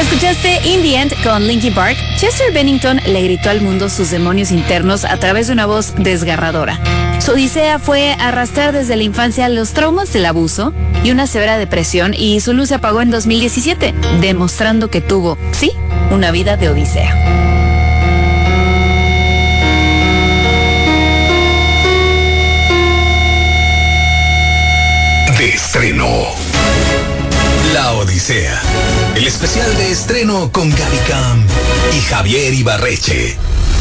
Escuchaste In the End con Linkin Park. Chester Bennington le gritó al mundo sus demonios internos a través de una voz desgarradora. Su odisea fue arrastrar desde la infancia los traumas del abuso y una severa depresión, y su luz se apagó en 2017, demostrando que tuvo, sí, una vida de odisea. De estreno, La Odisea, el especial de estreno con Gaby Camp y Javier Ibarreche.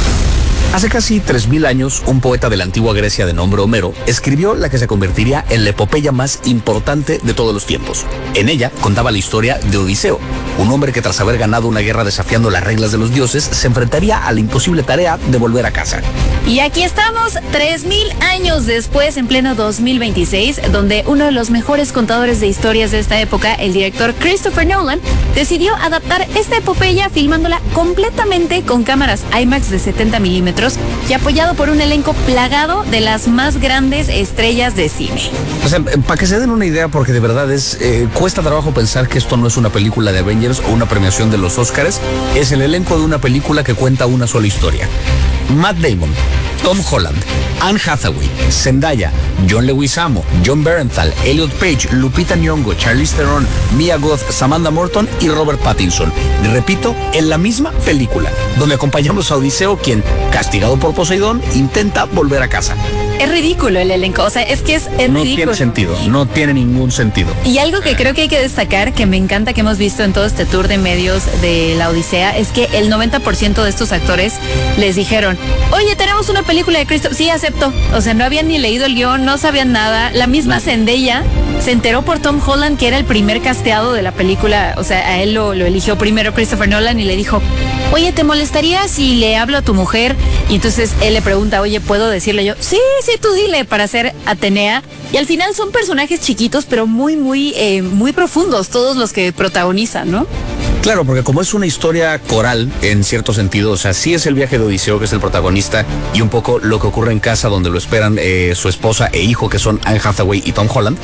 Hace casi 3000 años, un poeta de la antigua Grecia de nombre Homero escribió la que se convertiría en la epopeya más importante de todos los tiempos. En ella contaba la historia de Odiseo, un hombre que tras haber ganado una guerra desafiando las reglas de los dioses, se enfrentaría a la imposible tarea de volver a casa. Y aquí estamos, 3000 años después, en pleno 2026, donde uno de los mejores contadores de historias de esta época, el director Christopher Nolan, decidió adaptar esta epopeya filmándola completamente con cámaras IMAX de 70 milímetros y apoyado por un elenco plagado de las más grandes estrellas de cine. O sea, para que se den una idea, porque de verdad cuesta trabajo pensar que esto no es una película de Avengers o una premiación de los Oscars, es el elenco de una película que cuenta una sola historia. Matt Damon, Tom Holland, Anne Hathaway, Zendaya, John Leguizamo, Jon Bernthal, Elliot Page, Lupita Nyong'o, Charlize Theron, Mia Goth, Samantha Morton y Robert Pattinson. Repito, en la misma película, donde acompañamos a Odiseo, quien, castigado por Poseidón, intenta volver a casa. Es ridículo el elenco, o sea, es ridículo. No tiene sentido, no tiene ningún sentido. Y algo que creo que hay que destacar, que me encanta que hemos visto en todo este tour de medios de La Odisea, es que el 90% de estos actores les dijeron: oye, tenemos una película de Christopher. Sí, acepto. O sea, no habían ni leído el guión, no sabían nada. La misma Zendaya se enteró por Tom Holland, que era el primer casteado de la película. O sea, a él lo eligió primero Christopher Nolan y le dijo: oye, ¿te molestaría si le hablo a tu mujer? Y entonces él le pregunta: oye, ¿puedo decirle yo? Sí, tú dile, para ser Atenea. Y al final son personajes chiquitos, pero muy profundos, todos los que protagonizan, ¿no? Claro, porque como es una historia coral, en cierto sentido, o sea, sí es el viaje de Odiseo, que es el protagonista, y un poco lo que ocurre en casa, donde lo esperan su esposa e hijo, que son Anne Hathaway y Tom Holland.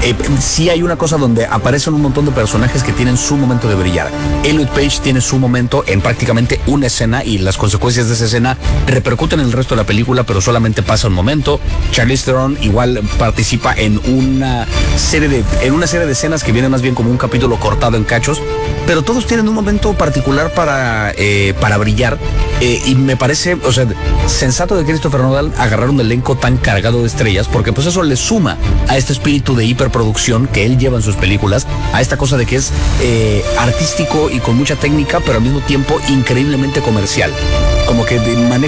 Sí hay una cosa donde aparecen un montón de personajes que tienen su momento de brillar. Elliot Page tiene su momento en prácticamente una escena, y las consecuencias de esa escena repercuten en el resto de la película, pero solamente pasa un momento. Charlize Theron igual participa en una serie de escenas que vienen más bien como un capítulo cortado en cachos, pero todos tienen un momento particular para brillar, y me parece, o sea, sensato de Christopher Nolan agarrar un elenco tan cargado de estrellas, porque pues eso le suma a este espíritu de hiperproducción que él lleva en sus películas, a esta cosa de que es artístico y con mucha técnica, pero al mismo tiempo increíblemente comercial, como que maneja